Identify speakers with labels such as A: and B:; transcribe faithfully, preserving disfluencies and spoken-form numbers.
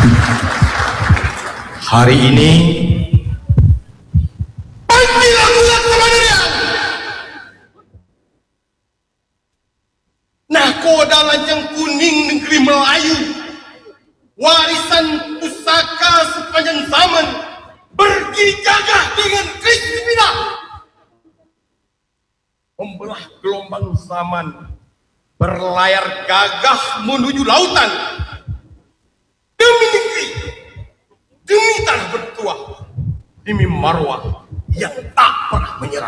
A: Hari ini panggilan bulan kemandirian. Nahkoda Lajang Kuning negeri Melayu, warisan pusaka sepanjang zaman, berdiri gagah dengan kristimitas, membelah gelombang zaman, berlayar gagah menuju lautan, demi negeri, demi tanah bertuah, demi marwah yang tak pernah menyerah.